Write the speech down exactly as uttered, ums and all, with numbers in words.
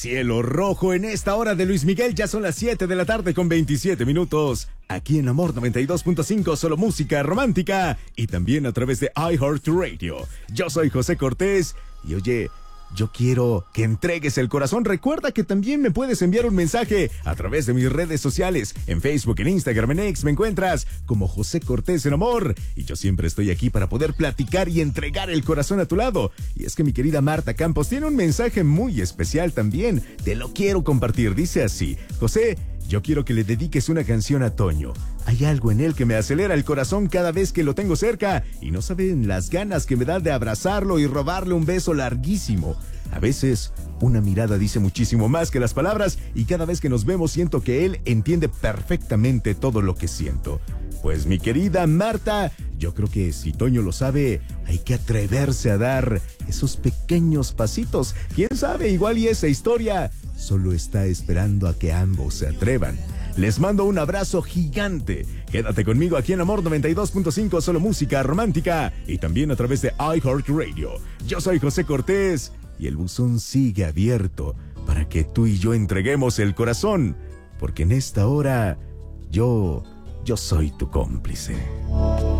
Cielo rojo en esta hora de Luis Miguel. Ya son las siete de la tarde con veintisiete minutos. Aquí en Amor noventa y dos punto cinco, solo música romántica. Y también a través de iHeartRadio. Yo soy José Cortés. Y oye, yo quiero que entregues el corazón. Recuerda que también me puedes enviar un mensaje a través de mis redes sociales. En Facebook, en Instagram, en X me encuentras como José Cortés en Amor. Y yo siempre estoy aquí para poder platicar y entregar el corazón a tu lado. Y es que mi querida Marta Campos tiene un mensaje muy especial también. Te lo quiero compartir. Dice así: José, yo quiero que le dediques una canción a Toño. Hay algo en él que me acelera el corazón cada vez que lo tengo cerca y no saben las ganas que me da de abrazarlo y robarle un beso larguísimo. A veces, una mirada dice muchísimo más que las palabras y cada vez que nos vemos siento que él entiende perfectamente todo lo que siento. Pues mi querida Marta, yo creo que si Toño lo sabe, hay que atreverse a dar esos pequeños pasitos. ¿Quién sabe? Igual y esa historia solo está esperando a que ambos se atrevan. Les mando un abrazo gigante. Quédate conmigo aquí en Amor noventa y dos punto cinco, solo música romántica. Y también a través de iHeartRadio. Yo soy José Cortés y el buzón sigue abierto para que tú y yo entreguemos el corazón. Porque en esta hora, yo, yo soy tu cómplice.